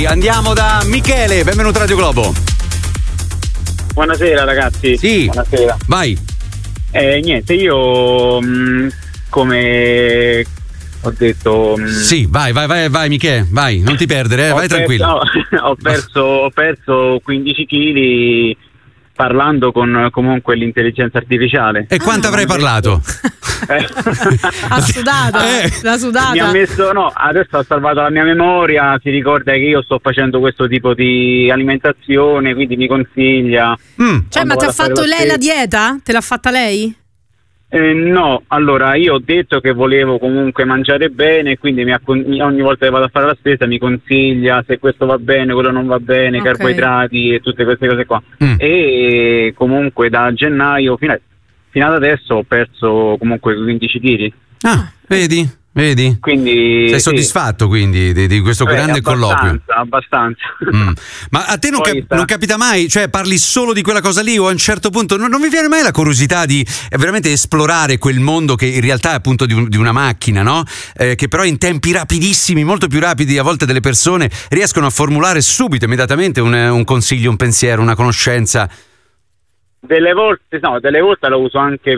Andiamo da Michele, benvenuto a Radio Globo. Buonasera ragazzi. Sì, buonasera. Vai. Niente, io come ho detto... Sì, vai Michele, vai, non ti perdere, vai tranquillo. Ho perso 15 kg parlando con comunque l'intelligenza artificiale. E quanto avrai parlato? Ha sudato, l'ha sudata. Mi ha messo, adesso ha salvato la mia memoria, si ricorda che io sto facendo questo tipo di alimentazione, quindi mi consiglia. Cioè, ma ti ha fatto lei la dieta? Te l'ha fatta lei? No, allora io ho detto che volevo comunque mangiare bene, quindi ogni volta che vado a fare la spesa mi consiglia se questo va bene, quello non va bene, Okay. Carboidrati e tutte queste cose qua. E comunque da gennaio fino ad adesso ho perso comunque 15 kg. Ah, vedi? Quindi sei soddisfatto quindi di questo grande colloquio? Abbastanza. Ma a te Poi non capita mai, cioè parli solo di quella cosa lì o a un certo punto non vi viene mai la curiosità di veramente esplorare quel mondo che in realtà è appunto di una macchina, no? Che però in tempi rapidissimi, molto più rapidi a volte delle persone, riescono a formulare subito, immediatamente un consiglio, un pensiero, una conoscenza. Delle volte lo uso anche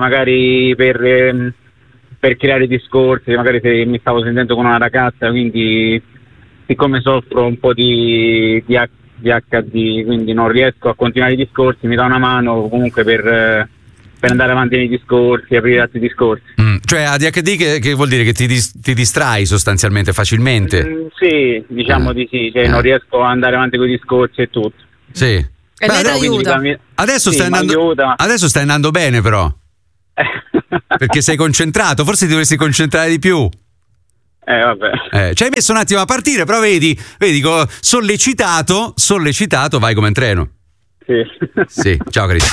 per creare discorsi, magari se mi stavo sentendo con una ragazza, quindi siccome soffro un po' di HD, quindi non riesco a continuare i discorsi, mi dà una mano comunque per andare avanti nei discorsi, aprire altri discorsi. Cioè ADHD che vuol dire che ti distrai sostanzialmente facilmente? Sì, diciamo di sì, cioè non riesco ad andare avanti con i discorsi e tutto. Sì. E lei ti aiuta? Adesso stai andando bene però. Perché sei concentrato, forse ti dovresti concentrare di più. Vabbè. Ci hai messo un attimo a partire, però vedi, sollecitato, vai come in treno. Sì, ciao carissimo.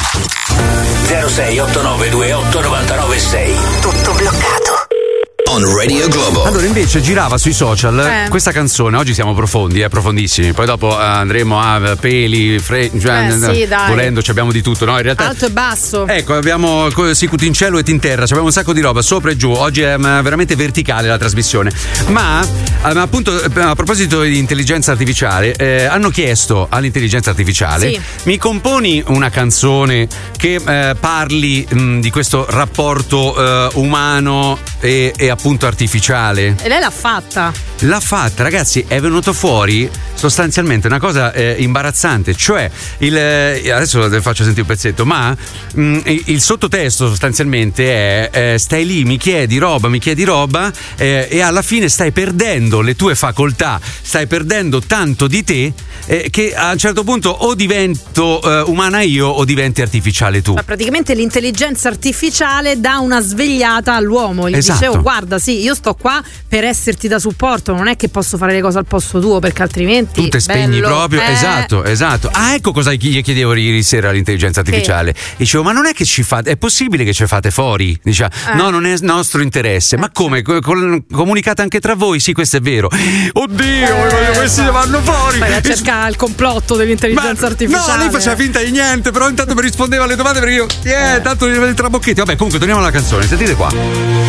0689289996. Tutto bloccato. On Radio Globo. Allora invece girava sui social questa canzone, oggi siamo profondissimi, poi dopo andremo a peli, sì, dai. volendo abbiamo di tutto, no? In realtà Alto e basso. Ecco, abbiamo sicut in cielo e in terra, abbiamo un sacco di roba sopra e giù, oggi è veramente verticale la trasmissione, ma appunto a proposito di intelligenza artificiale hanno chiesto all'intelligenza artificiale mi componi una canzone che parli di questo rapporto umano e appunto artificiale. E lei l'ha fatta, ragazzi, è venuto fuori sostanzialmente una cosa imbarazzante, cioè adesso vi faccio sentire un pezzetto, ma il sottotesto sostanzialmente è stai lì, mi chiedi roba e alla fine stai perdendo le tue facoltà, stai perdendo tanto di te che a un certo punto o divento umana io o diventi artificiale tu. Ma praticamente l'intelligenza artificiale dà una svegliata all'uomo, gli dicevo guarda sì, io sto qua per esserti da supporto, non è che posso fare le cose al posto tuo perché altrimenti tu te spegni proprio. Esatto. Ecco cosa gli chiedevo ieri sera all'intelligenza artificiale. Dicevo, ma non è che ci fate, è possibile che ci fate fuori? Diceva, no, non è nostro interesse. Ma come? Comunicate anche tra voi? Sì, questo è vero. Oddio, questi vanno fuori. Vai a cercare il complotto dell'intelligenza artificiale. No, lei faceva finta di niente, però intanto mi rispondeva alle domande perché io tanto i trabocchetti. Vabbè, comunque torniamo alla canzone, sentite qua.